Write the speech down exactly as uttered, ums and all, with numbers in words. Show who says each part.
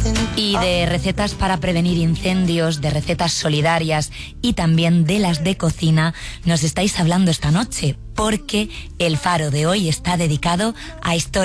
Speaker 1: Y de recetas para prevenir incendios, de recetas solidarias y también de las de cocina nos estáis hablando esta noche, porque el Faro de hoy está dedicado a historias